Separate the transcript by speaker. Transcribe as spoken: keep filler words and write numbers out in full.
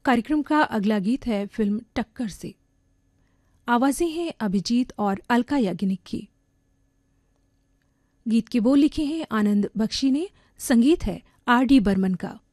Speaker 1: कार्यक्रम का अगला गीत है फिल्म टक्कर से। आवाजें हैं अभिजीत और अलका याग्निक की। गीत के बोल लिखे हैं आनंद बख्शी ने, संगीत है आर डी बर्मन का।